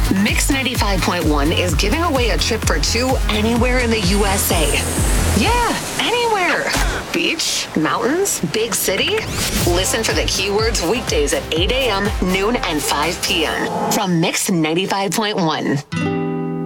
Mix 95.1 is giving away a trip for two anywhere in the USA. Yeah, anywhere. Beach, mountains, big city. Listen for the keywords weekdays at 8 a.m., noon, and 5 p.m. from Mix 95.1.